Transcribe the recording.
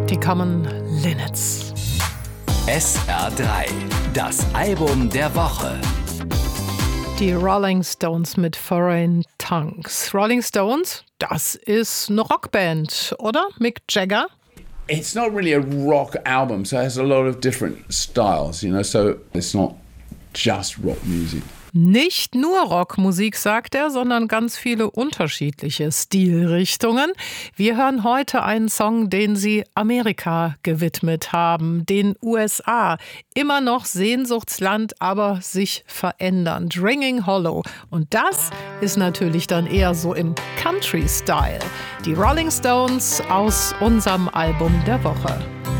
Die Common Linnets. SR3, das Album der Woche. Die Rolling Stones mit Foreign Tongues. Rolling Stones, das ist eine Rockband, oder? Mick Jagger? It's not really a rock album, so it has a lot of different styles, so it's not just rock music. Nicht nur Rockmusik, sagt er, sondern ganz viele unterschiedliche Stilrichtungen. Wir hören heute einen Song, den sie Amerika gewidmet haben, den USA. Immer noch Sehnsuchtsland, aber sich verändernd. Ringing Hollow. Und das ist natürlich dann eher so im Country-Style. Die Rolling Stones aus unserem Album der Woche.